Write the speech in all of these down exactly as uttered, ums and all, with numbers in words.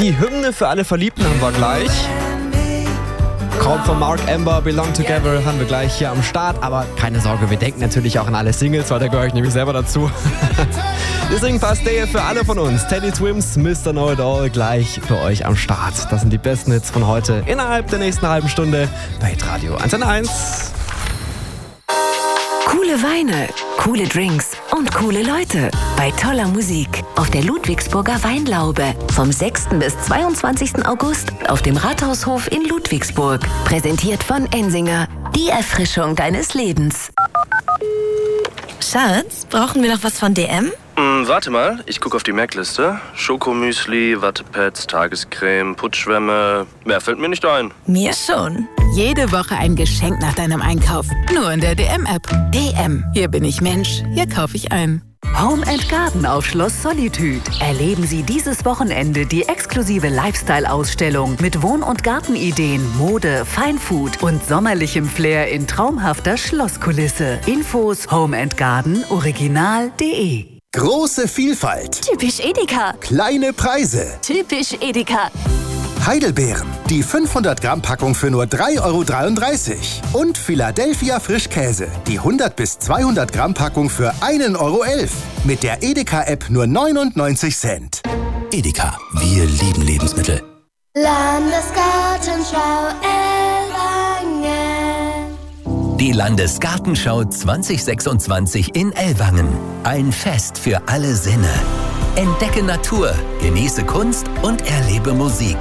Die Hymne für alle Verliebten haben wir gleich. Kommt von Mark Amber, Belong Together, haben wir gleich hier am Start. Aber keine Sorge, wir denken natürlich auch an alle Singles, weil da gehöre ich nämlich selber dazu. Deswegen passt der hier für alle von uns. Teddy Swims, Mister Know It All, gleich für euch am Start. Das sind die besten Hits von heute innerhalb der nächsten halben Stunde bei Hitradio Antenne eins. Coole Weine, coole Drinks und coole Leute bei toller Musik auf der Ludwigsburger Weinlaube vom sechsten bis zweiundzwanzigsten August auf dem Rathaushof in Ludwigsburg. Präsentiert von Ensinger, die Erfrischung deines Lebens. Schatz, brauchen wir noch was von D M? Mm, warte mal, ich gucke auf die Merkliste. Schokomüsli, Wattepads, Tagescreme, Putzschwämme. Mehr fällt mir nicht ein. Mir schon. Jede Woche ein Geschenk nach deinem Einkauf. Nur in der D M-App. D M. Hier bin ich Mensch. Hier kaufe ich ein. Home and Garden auf Schloss Solitude. Erleben Sie dieses Wochenende die exklusive Lifestyle-Ausstellung mit Wohn- und Gartenideen, Mode, Feinfood und sommerlichem Flair in traumhafter Schlosskulisse. Infos home and garden original punkt de. Große Vielfalt. Typisch Edeka. Kleine Preise. Typisch Edeka. Heidelbeeren. Die fünfhundert Gramm Packung für nur drei Euro dreiunddreißig. Und Philadelphia Frischkäse. Die hundert bis zweihundert Gramm Packung für ein Euro elf. Mit der Edeka-App nur neunundneunzig Cent. Edeka. Wir lieben Lebensmittel. Landesgartenschau Ellwangen. Die Landesgartenschau zwanzig sechsundzwanzig in Ellwangen. Ein Fest für alle Sinne. Entdecke Natur, genieße Kunst und erlebe Musik.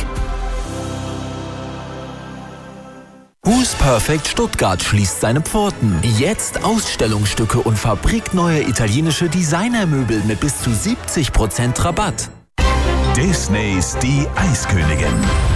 Who's Perfect Stuttgart schließt seine Pforten. Jetzt Ausstellungsstücke und fabrikneue italienische Designermöbel mit bis zu siebzig Prozent Rabatt. Disneys Die Eiskönigin.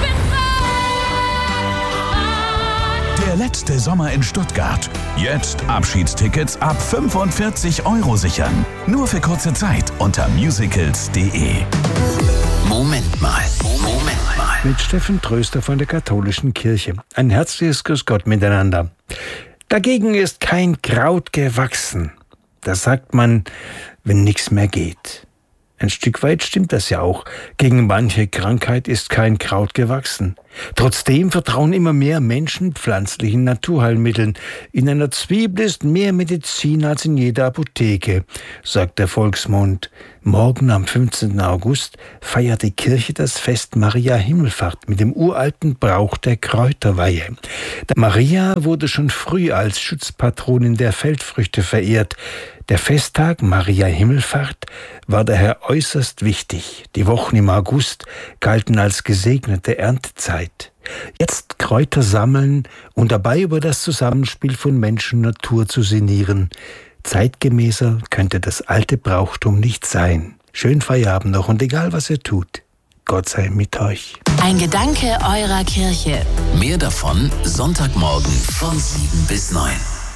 Der letzte Sommer in Stuttgart. Jetzt Abschiedstickets ab fünfundvierzig Euro sichern. Nur für kurze Zeit unter musicals punkt de. Moment mal, Moment mal. Mit Steffen Tröster von der Katholischen Kirche. Ein herzliches Grüß Gott miteinander. Dagegen ist kein Kraut gewachsen. Das sagt man, wenn nichts mehr geht. Ein Stück weit stimmt das ja auch. Gegen manche Krankheit ist kein Kraut gewachsen. Trotzdem vertrauen immer mehr Menschen pflanzlichen Naturheilmitteln. In einer Zwiebel ist mehr Medizin als in jeder Apotheke, sagt der Volksmund. Morgen am fünfzehnten August feiert die Kirche das Fest Maria Himmelfahrt mit dem uralten Brauch der Kräuterweihe. Maria wurde schon früh als Schutzpatronin der Feldfrüchte verehrt. Der Festtag Maria Himmelfahrt war daher äußerst wichtig. Die Wochen im August galten als gesegnete Erntezeit. Jetzt Kräuter sammeln und dabei über das Zusammenspiel von Mensch und Natur zu sinnieren. Zeitgemäßer könnte das alte Brauchtum nicht sein. Schönen Feierabend noch und egal was ihr tut, Gott sei mit euch. Ein Gedanke eurer Kirche. Mehr davon Sonntagmorgen von sieben bis neun.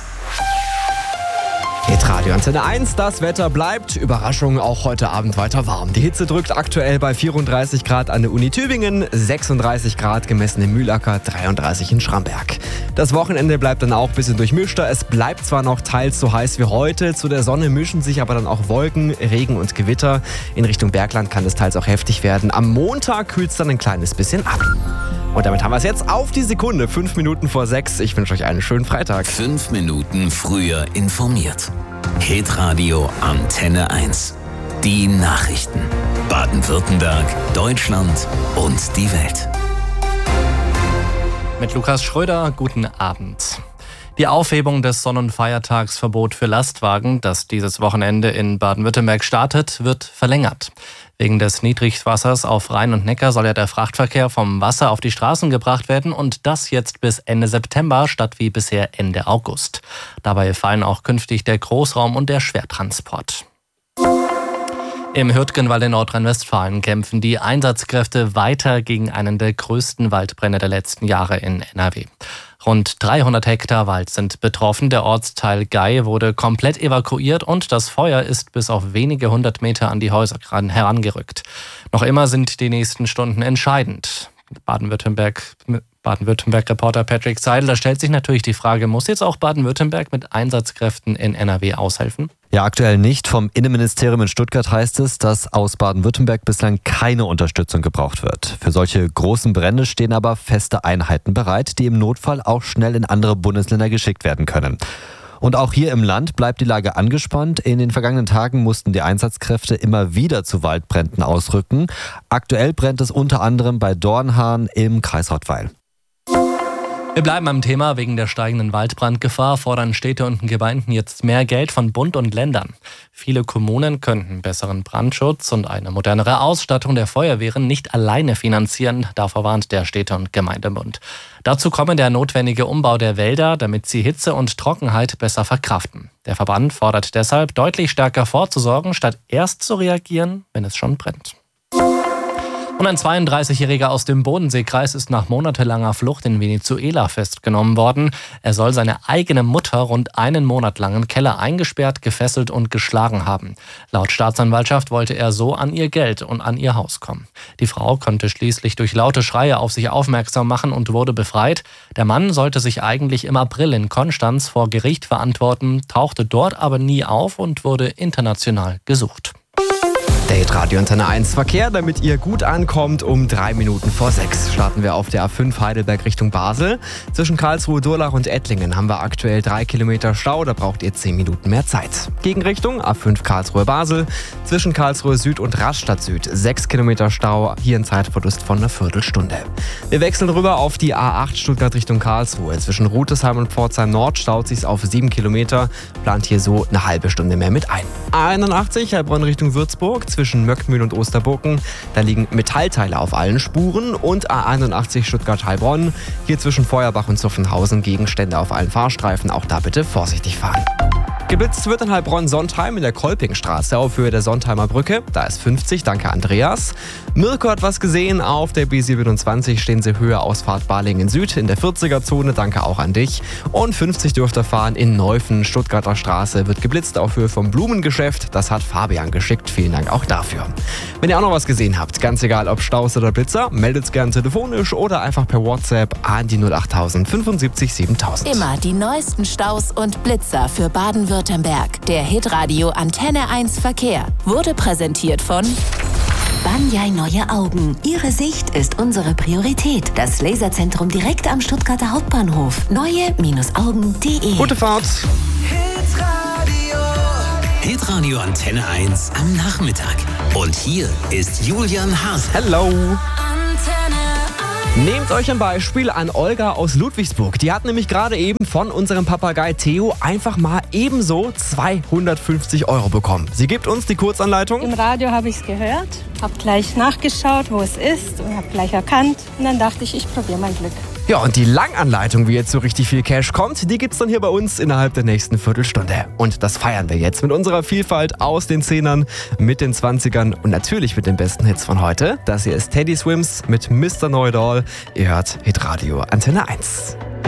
Hitradio Antenne eins, das Wetter bleibt, Überraschung, auch heute Abend weiter warm. Die Hitze drückt aktuell bei vierunddreißig Grad an der Uni Tübingen, sechsunddreißig Grad gemessen im Mühlacker, dreiunddreißig in Schramberg. Das Wochenende bleibt dann auch ein bisschen durchmischter. Es bleibt zwar noch teils so heiß wie heute, zu der Sonne mischen sich aber dann auch Wolken, Regen und Gewitter. In Richtung Bergland kann es teils auch heftig werden. Am Montag kühlt es dann ein kleines bisschen ab. Und damit haben wir es jetzt auf die Sekunde, fünf Minuten vor sechs. Ich wünsche euch einen schönen Freitag. Fünf Minuten früher informiert. Hitradio Antenne eins. Die Nachrichten. Baden-Württemberg, Deutschland und die Welt. Mit Lukas Schröder, guten Abend. Die Aufhebung des Sonnenfeiertagsverbots für Lastwagen, das dieses Wochenende in Baden-Württemberg startet, wird verlängert. Wegen des Niedrigwassers auf Rhein und Neckar soll ja der Frachtverkehr vom Wasser auf die Straßen gebracht werden und das jetzt bis Ende September statt wie bisher Ende August. Dabei fallen auch künftig der Großraum und der Schwertransport. Im Hürtgenwald in Nordrhein-Westfalen kämpfen die Einsatzkräfte weiter gegen einen der größten Waldbrände der letzten Jahre in N R W. Rund dreihundert Hektar Wald sind betroffen. Der Ortsteil Gei wurde komplett evakuiert und das Feuer ist bis auf wenige hundert Meter an die Häuser herangerückt. Noch immer sind die nächsten Stunden entscheidend. Baden-Württemberg, Baden-Württemberg-Reporter Patrick Seidel, da stellt sich natürlich die Frage, muss jetzt auch Baden-Württemberg mit Einsatzkräften in N R W aushelfen? Ja, aktuell nicht. Vom Innenministerium in Stuttgart heißt es, dass aus Baden-Württemberg bislang keine Unterstützung gebraucht wird. Für solche großen Brände stehen aber feste Einheiten bereit, die im Notfall auch schnell in andere Bundesländer geschickt werden können. Und auch hier im Land bleibt die Lage angespannt. In den vergangenen Tagen mussten die Einsatzkräfte immer wieder zu Waldbränden ausrücken. Aktuell brennt es unter anderem bei Dornhahn im Kreis Rottweil. Wir bleiben am Thema. Wegen der steigenden Waldbrandgefahr fordern Städte und Gemeinden jetzt mehr Geld von Bund und Ländern. Viele Kommunen könnten besseren Brandschutz und eine modernere Ausstattung der Feuerwehren nicht alleine finanzieren. Davor warnt der Städte- und Gemeindebund. Dazu komme der notwendige Umbau der Wälder, damit sie Hitze und Trockenheit besser verkraften. Der Verband fordert deshalb, deutlich stärker vorzusorgen, statt erst zu reagieren, wenn es schon brennt. Und ein zweiunddreißigjähriger aus dem Bodenseekreis ist nach monatelanger Flucht in Venezuela festgenommen worden. Er soll seine eigene Mutter rund einen Monat lang im Keller eingesperrt, gefesselt und geschlagen haben. Laut Staatsanwaltschaft wollte er so an ihr Geld und an ihr Haus kommen. Die Frau konnte schließlich durch laute Schreie auf sich aufmerksam machen und wurde befreit. Der Mann sollte sich eigentlich im April in Konstanz vor Gericht verantworten, tauchte dort aber nie auf und wurde international gesucht. Der Hitradio Antenne eins Verkehr, damit ihr gut ankommt, um drei Minuten vor sechs starten wir auf der A fünf Heidelberg Richtung Basel. Zwischen Karlsruhe, Durlach und Ettlingen haben wir aktuell drei Kilometer Stau, da braucht ihr zehn Minuten mehr Zeit. Gegenrichtung A fünf Karlsruhe Basel, zwischen Karlsruhe Süd und Rastatt Süd sechs Kilometer Stau, hier ein Zeitverlust von einer Viertelstunde. Wir wechseln rüber auf die A acht Stuttgart Richtung Karlsruhe. Zwischen Rutesheim und Pforzheim Nord staut sich auf sieben Kilometer, plant hier so eine halbe Stunde mehr mit ein. A einundachtzig Heilbronn Richtung Würzburg, zwischen Möckmühl und Osterburken. Da liegen Metallteile auf allen Spuren. Und A einundachtzig Stuttgart-Heilbronn. Hier zwischen Feuerbach und Zuffenhausen Gegenstände auf allen Fahrstreifen. Auch da bitte vorsichtig fahren. Geblitzt wird in Heilbronn-Sontheim in der Kolpingstraße auf Höhe der Sontheimer Brücke. Da ist fünfzig, danke Andreas. Mirko hat was gesehen, auf der B siebenundzwanzig stehen sie Höhe Ausfahrt Balingen Süd in der vierziger-Zone, danke auch an dich. Und fünfzig dürft ihr fahren in Neufen, Stuttgarter Straße, wird geblitzt auf Höhe vom Blumengeschäft. Das hat Fabian geschickt, vielen Dank auch dafür. Wenn ihr auch noch was gesehen habt, ganz egal ob Staus oder Blitzer, meldet gern telefonisch oder einfach per WhatsApp an die null acht null null fünfundsiebzig siebentausend. Immer die neuesten Staus und Blitzer für Baden-Württemberg. Der Hitradio Antenne eins Verkehr wurde präsentiert von Banyai Neue Augen. Ihre Sicht ist unsere Priorität. Das Laserzentrum direkt am Stuttgarter Hauptbahnhof. neue Augen punkt de. Gute Fahrt. Hitradio Antenne eins am Nachmittag. Und hier ist Julian Haas. Hello. Nehmt euch ein Beispiel an Olga aus Ludwigsburg. Die hat nämlich gerade eben von unserem Papagei Theo einfach mal ebenso zweihundertfünfzig Euro bekommen. Sie gibt uns die Kurzanleitung. Im Radio habe ich es gehört, habe gleich nachgeschaut, wo es ist und habe gleich erkannt. Und dann dachte ich, ich probiere mein Glück. Ja, und die Langanleitung, wie jetzt so richtig viel Cash kommt, die gibt's dann hier bei uns innerhalb der nächsten Viertelstunde. Und das feiern wir jetzt mit unserer Vielfalt aus den Zehnern, mit den Zwanzigern und natürlich mit den besten Hits von heute. Das hier ist Teddy Swims mit Mister Know-It-All. Ihr hört Hitradio Antenne eins.